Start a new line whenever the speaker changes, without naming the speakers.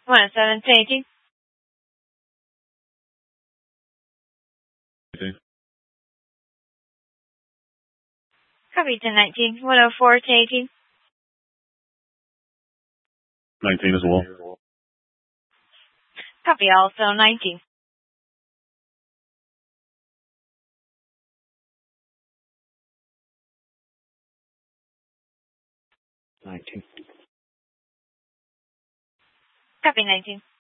107 to 18. Copy 1019. 104 to 18.
19 as well.
Copy also 19.
19.
Copy 19.